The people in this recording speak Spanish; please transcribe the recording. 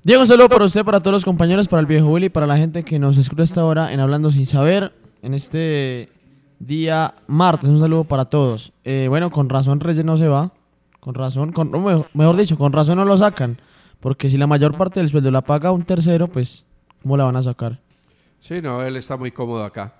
Diego, un saludo para usted, para todos los compañeros, para el viejo Willy, para la gente que nos escucha hasta ahora en Hablando Sin Saber, en este día martes. Un saludo para todos. Bueno, con razón Reyes no se va. Con razón, mejor dicho, con razón no lo sacan. Porque si la mayor parte del sueldo la paga un tercero, pues, ¿cómo la van a sacar? Sí, no, él está muy cómodo acá.